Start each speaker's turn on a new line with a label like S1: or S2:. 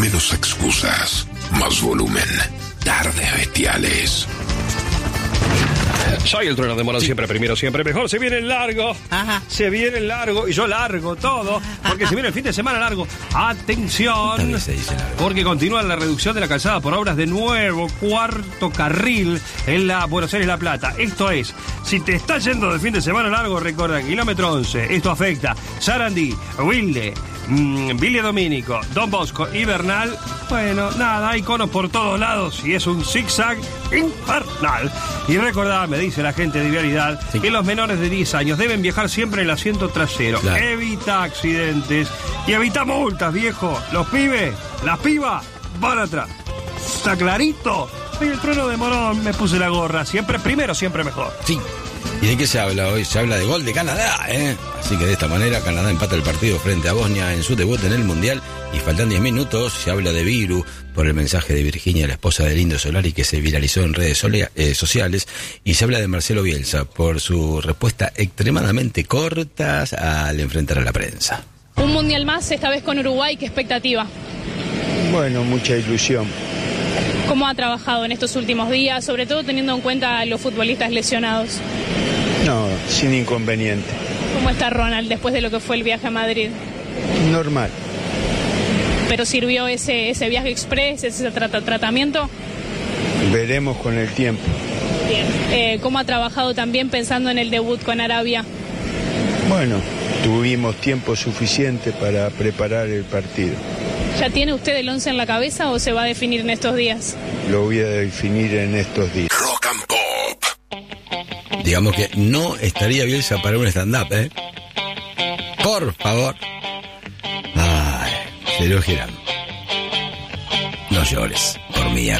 S1: Menos excusas, más volumen. Tardes bestiales.
S2: Soy el trueno de Morón, siempre primero, siempre mejor. Se viene el largo.
S3: Ajá.
S2: Se viene el largo y yo largo todo. Porque se viene el fin de semana largo. Atención.
S3: También se dice largo.
S2: Porque continúa la reducción de la calzada por obras de nuevo cuarto carril en la Buenos Aires La Plata. Esto es, si te está yendo de fin de semana largo, recuerda, kilómetro 11. Esto afecta Sarandí, Wilde, Villa Domínico, Don Bosco y Bernal. Bueno, nada, hay conos por todos lados y es un zigzag infernal. Y recordá, me dice la gente de Vialidad, que los menores de 10 años deben viajar siempre en el asiento trasero.
S3: Claro.
S2: Evita accidentes y evita multas, viejo. Los pibes, las pibas, van atrás. ¿Está clarito? Soy el trueno de Morón, me puse la gorra. Siempre primero, siempre mejor.
S3: Sí. ¿Y de qué se habla hoy? Se habla de gol de Canadá, ¿eh? Así que de esta manera Canadá empata el partido frente a Bosnia en su debut en el Mundial y faltan 10 minutos. Se habla de Viru por el mensaje de Virginia, la esposa del Indio Solari, que se viralizó en redes sociales, y se habla de Marcelo Bielsa por su respuesta extremadamente corta al enfrentar a la prensa.
S4: Un mundial más, esta vez con Uruguay, ¿qué expectativa?
S5: Bueno, mucha ilusión.
S4: ¿Cómo ha trabajado en estos últimos días, sobre todo teniendo en cuenta a los futbolistas lesionados?
S5: No, sin inconveniente.
S4: ¿Cómo está Ronald después de lo que fue el viaje a Madrid?
S5: Normal.
S4: ¿Pero sirvió ese viaje express, ese tratamiento?
S5: Veremos con el tiempo.
S4: Bien. ¿Cómo ha trabajado también pensando en el debut con Arabia?
S5: Bueno, tuvimos tiempo suficiente para preparar el partido.
S4: ¿Ya tiene usted el 11 en la cabeza o se va a definir en estos días?
S5: Lo voy a definir en estos días.
S1: Rock and Pop.
S3: Digamos que no estaría Bielsa para un stand-up, ¿eh? Por favor. Ay, Sergio Girán. No llores por mí,